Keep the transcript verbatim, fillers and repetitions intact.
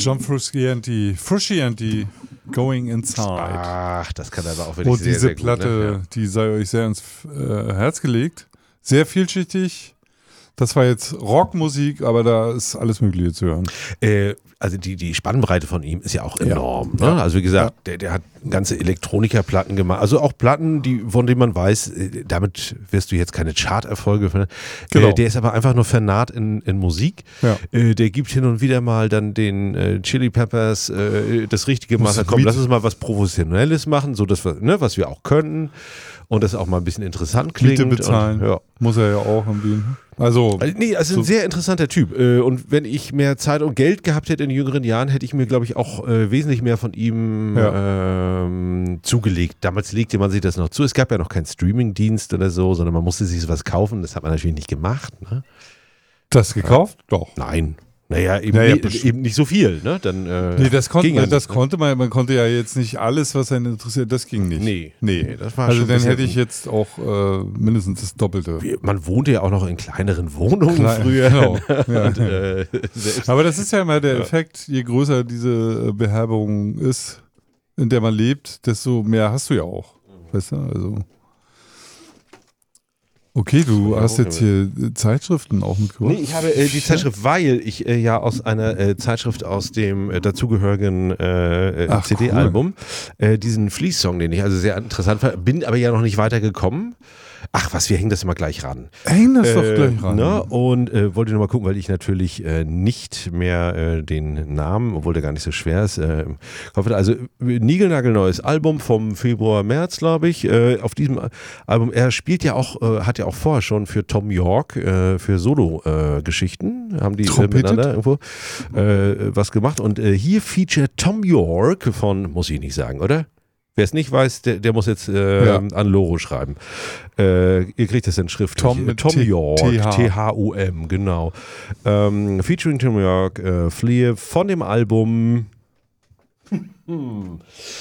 John Frusciante, Frusciante, Going Inside. Ach, das kann aber auch wirklich Und sehr, diese sehr gut, Platte, ne? Ja. die sei euch sehr ins äh, Herz gelegt. Sehr vielschichtig. Das war jetzt Rockmusik, aber da ist alles Mögliche zu hören. Äh, also die, die Spannbreite von ihm ist ja auch enorm. Ja. Ne? Also wie gesagt, Ja. der, der hat ganze Elektronikerplatten gemacht. Also auch Platten, die, von denen man weiß, äh, damit wirst du jetzt keine Charterfolge finden. Genau. Äh, der ist aber einfach nur vernarrt in, in Musik. Ja. Äh, der gibt hin und wieder mal dann den äh, Chili Peppers äh, das Richtige machen. Komm, Lied. lass uns mal was Professionelles machen, so dass wir, ne, was wir auch können. Und das auch mal ein bisschen interessant klingt. Miete bezahlen. Und, ja. Muss er ja auch irgendwie. Also, Also, nee, also so- ein sehr interessanter Typ. Äh, Und wenn ich mehr Zeit und Geld gehabt hätte in jüngeren Jahren, hätte ich mir, glaube ich, auch äh, wesentlich mehr von ihm ähm, zugelegt. Damals legte man sich das noch zu. Es gab ja noch keinen Streamingdienst oder so, sondern man musste sich was kaufen. Das hat man natürlich nicht gemacht. Ne? das gekauft? Doch. Nein. Naja, eben, Naja, nie- bestimmt. eben nicht so viel. Ne? Dann, äh, Nee, das, konnte, ging ja das nicht, ne? konnte man, man konnte ja jetzt nicht alles, was einen interessiert, das ging nicht. Nee, nee. nee, das war also schon dann ein bisschen- hätte ich jetzt auch äh, mindestens das Doppelte. Man wohnte ja auch noch in kleineren Wohnungen Klein- früher. genau. Ja. Und, äh, selbst- Aber das ist ja immer der Effekt, je größer diese äh, Beherbergung ist, in der man lebt, desto mehr hast du ja auch. Weißt du, also. Okay, du Ja, hast jetzt hier äh, Zeitschriften auch mitgebracht. Nee, ich habe äh, die Zeitschrift, weil ich äh, ja aus einer äh, Zeitschrift aus dem äh, dazugehörigen äh, äh, Ach, C D-Album äh, diesen Flea-Song, den ich also sehr interessant fand, bin aber ja noch nicht weitergekommen. Ach was, wir hängen das immer gleich ran. Häng das doch Äh, gleich ran. Ne? Und äh, wollte nur mal gucken, weil ich natürlich äh, nicht mehr äh, den Namen, obwohl der gar nicht so schwer ist, äh, im Kopf hatte. Also äh, niegelnagelneues Album vom Februar, März, glaube ich. Äh, auf diesem Album, er spielt ja auch, äh, hat ja auch vorher schon für Tom York, äh, für Solo-Geschichten, haben die äh, Trompetet? miteinander irgendwo äh, was gemacht. Und äh, hier feature Tom York von, muss ich nicht sagen, oder? Wer es nicht weiß, der, der muss jetzt äh, Ja. an Loro schreiben. Äh, ihr kriegt das in Schrift. Tom mit Tom T- York, T H. T H U M, genau. Ähm, featuring Tom York, äh, Flea von dem Album